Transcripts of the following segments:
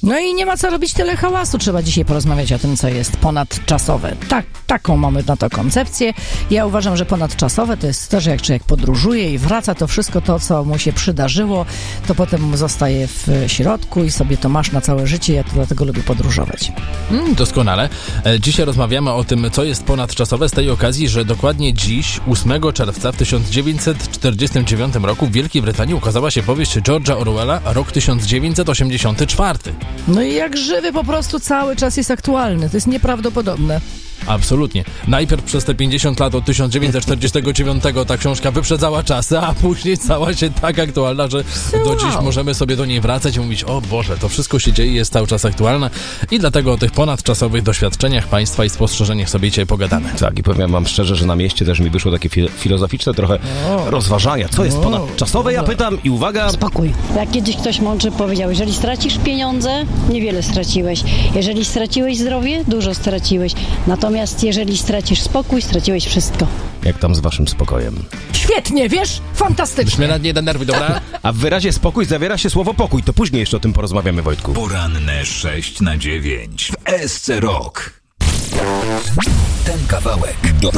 No i nie ma co robić tyle hałasu. Trzeba dzisiaj porozmawiać o tym, co jest ponadczasowe. Taką mamy na to koncepcję. Ja uważam, że ponadczasowe to jest to, że jak człowiek podróżuje i wraca, to wszystko to, co mu się przydarzyło, to potem mu zostaje w środku i sobie to masz na całe życie. Ja to dlatego lubię podróżować. Doskonale. Dzisiaj rozmawiamy o tym, co jest ponadczasowe z tej okazji, że dokładnie dziś, 8 czerwca w 1949 roku w Wielkiej Brytanii ukazała się powieść George'a Orwella, rok 1984. No i jak żywy po prostu cały czas jest aktualny. To jest nieprawdopodobne. Absolutnie. Najpierw przez te 50 lat od 1949 ta książka wyprzedzała czasy, a później stała się tak aktualna, że do dziś możemy sobie do niej wracać i mówić: o Boże, to wszystko się dzieje, jest cały czas aktualne i dlatego o tych ponadczasowych doświadczeniach państwa i spostrzeżeniach sobie dzisiaj pogadamy. Tak, i powiem wam szczerze, że na mieście też mi wyszło takie filozoficzne trochę rozważania. Co jest ponadczasowe? Ja pytam i uwaga... Spokój. Jak kiedyś ktoś mądrze powiedział, jeżeli stracisz pieniądze, niewiele straciłeś. Jeżeli straciłeś zdrowie, dużo straciłeś. Natomiast jeżeli stracisz spokój, straciłeś wszystko. Jak tam z waszym spokojem? Świetnie, wiesz? Fantastycznie. Już mnie nad nie denerwuj, dobra? A w wyrazie spokój zawiera się słowo pokój. To później jeszcze o tym porozmawiamy, Wojtku. Poranne 6/9 w SC Rock. Ten kawałek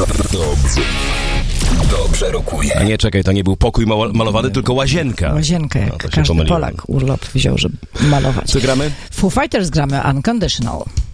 dobrze rokuje. A nie, czekaj, to nie był pokój malowany, tylko łazienka. Łazienka, jak to się każdy pomyliłem. Polak urlop wziął, żeby malować. Co gramy? Foo Fighters gramy Unconditional.